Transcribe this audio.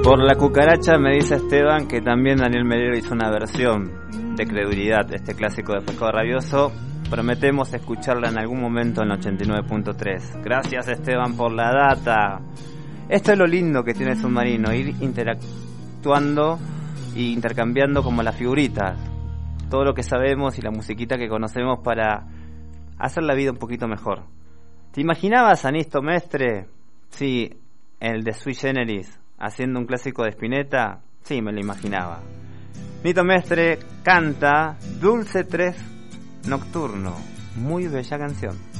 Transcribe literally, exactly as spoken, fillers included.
Por la cucaracha me dice Esteban que también Daniel Melero hizo una versión de Credulidad, este clásico de Pescado Rabioso. Prometemos escucharla en algún momento en ochenta y nueve punto tres. Gracias Esteban por la data. Esto es lo lindo que tiene el submarino, ir interactuando e intercambiando como las figuritas. Todo lo que sabemos y la musiquita que conocemos para hacer la vida un poquito mejor. ¿Te imaginabas a Nisto Mestre? Sí, el de Sui Generis, haciendo un clásico de Spinetta. Sí, me lo imaginaba. Nisto Mestre canta Dulce tres Nocturno. Muy bella canción.